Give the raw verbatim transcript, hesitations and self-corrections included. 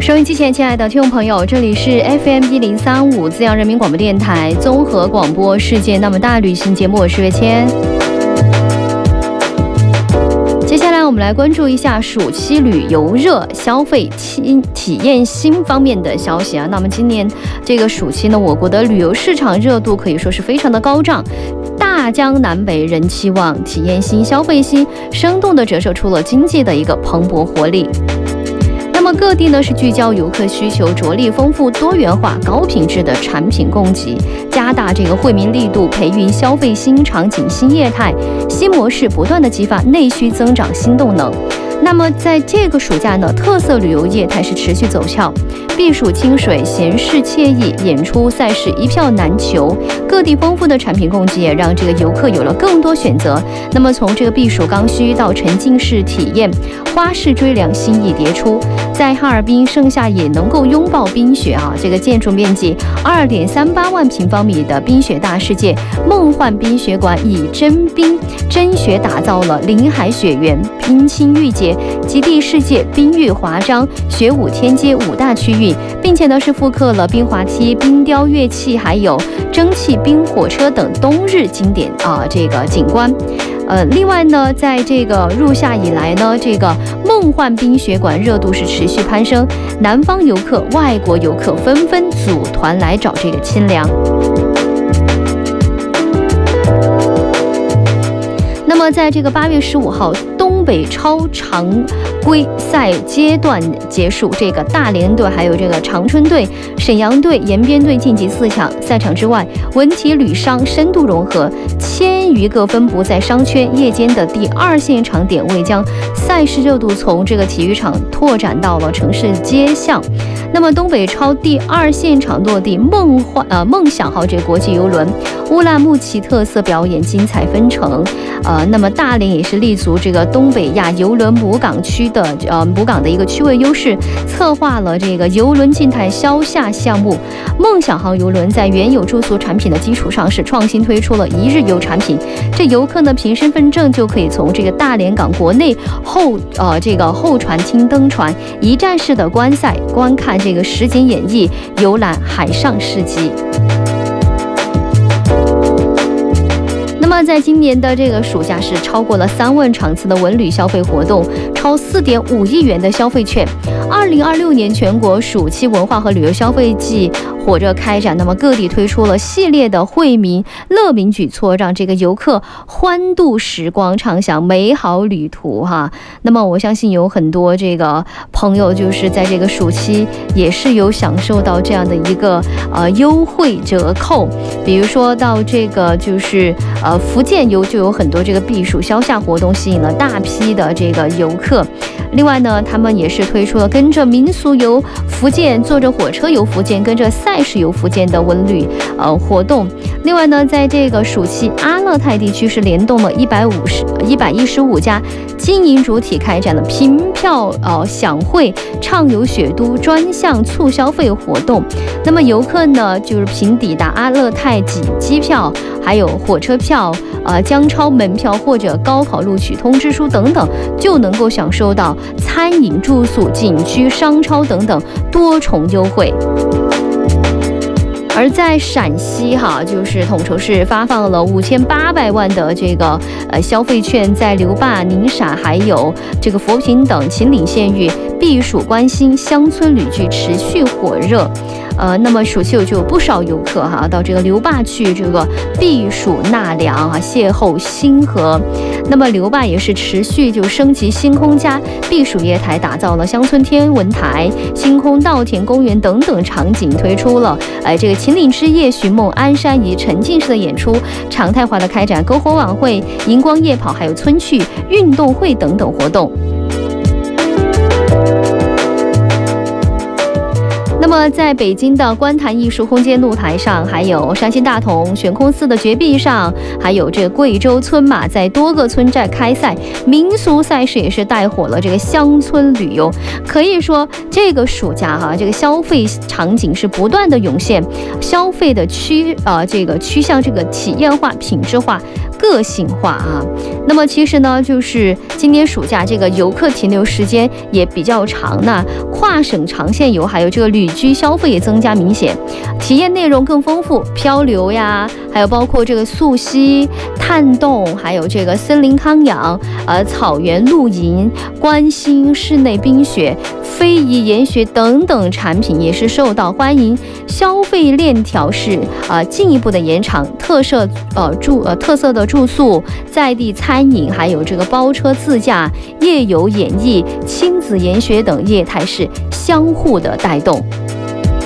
收音机前亲爱的听众朋友，这里是 F M 一零三五自阳人民广播电台综合广播世界那么大旅行节目，我是月谦。接下来我们来关注一下暑期旅游热消费体验新方面的消息啊。那么今年这个暑期呢，我国的旅游市场热度可以说是非常的高涨，大江南北人气旺，体验新消费新，生动地折射出了经济的一个蓬勃活力。那么各地呢是聚焦游客需求，着力丰富多元化高品质的产品供给，加大这个惠民力度，培育消费新场景新业态新模式，不断的激发内需增长新动能。那么在这个暑假呢，特色旅游业态是持续走俏，避暑清水，闲适惬意，演出赛事一票难求，各地丰富的产品供给也让这个游客有了更多选择。那么从这个避暑刚需到沉浸式体验，花式追凉新意迭出。在哈尔滨盛夏也能够拥抱冰雪啊！这个建筑面积二点三八万平方米的冰雪大世界梦幻冰雪馆，以真冰真雪打造了临海雪原、冰清玉洁、极地世界、冰玉华章、雪舞天阶五大区域，并且呢是复刻了冰滑梯、冰雕乐器，还有蒸汽冰火车等冬日经典啊这个景观。呃，另外呢，在这个入夏以来呢，这个梦幻冰雪馆热度是持续攀升，南方游客、外国游客纷纷组团来找这个清凉。那么，在这个八月十五号，东北超常规赛阶段结束，这个大连队、还有这个长春队、沈阳队、延边队晋级四强。赛场之外，文体旅商深度融合，千余个分布在商圈、夜间的第二现场点位，将赛事热度从这个体育场拓展到了城市街巷。那么，东北超第二现场落地梦幻呃梦想号这个国际游轮，乌拉木齐特色表演精彩纷呈。呃，那么大连也是立足这个东北亚邮轮母港区的呃母港的一个区位优势，策划了这个邮轮静态消夏项目。梦想号邮轮在原有住宿产品的基础上，是创新推出了一日游产品。这游客呢凭身份证就可以从这个大连港国内后呃这个候船厅登船，一站式的观赛，观看这个实景演绎，游览海上市集。那么在今年的这个暑假是超过了三万场次的文旅消费活动，超四点五亿元的消费券。二零二六年全国暑期文化和旅游消费季火热开展，那么各地推出了系列的惠民乐民举措，让这个游客欢度时光，畅享美好旅途哈。那么我相信有很多这个朋友就是在这个暑期也是有享受到这样的一个呃优惠折扣，比如说到这个就是呃福建游就有很多这个避暑消夏活动，吸引了大批的这个游客。另外呢，他们也是推出了跟着民俗游福建、坐着火车游福建、跟着赛事游福建的文旅呃活动。另外呢，在这个暑期，阿勒泰地区是联动了一百五十、一百一十五家经营主体，开展了凭票呃享惠、畅游雪都专项促消费活动。那么游客呢，就是凭抵达阿勒泰机机票、还有火车票、呃江超门票或者高考录取通知书等等，就能够享受到餐饮、住宿、景区、商超等等多重优惠。而在陕西哈，就是统筹市发放了五千八百万的这个呃消费券，在刘坝、宁陕还有这个佛坪等秦岭县域避暑关心乡村旅居持续火热。呃，那么暑期有就有不少游客哈到这个刘坝去这个避暑纳凉啊，邂逅星河。那么刘坝也是持续就升级星空家避暑业态，打造了乡村天文台、星空稻田公园等等场景，推出了呃这个秦岭之夜寻梦鞍山以沉浸式的演出，常态化的开展篝火晚会、荧光夜跑，还有村趣运动会等等活动。那么在北京的观坛艺术空间露台上，还有山西大同悬空寺的绝壁上，还有这贵州村马在多个村寨开赛，民俗赛事也是带火了这个乡村旅游。可以说这个暑假哈，这个消费场景是不断的涌现，消费的趋呃这个趋向这个体验化、品质化， 个性化啊。那么其实呢，就是今年暑假这个游客停留时间也比较长呢，跨省长线游还有这个旅居消费也增加明显，体验内容更丰富，漂流呀，还有包括这个溯溪、探洞，还有这个森林康养、呃草原露营、观星、室内冰雪、非遗研学等等产品也是受到欢迎。消费链条是呃进一步的延长，特色呃住呃特色的住宿、在地餐饮，还有这个包车自驾、夜游演艺、亲子研学等业态是相互的带动。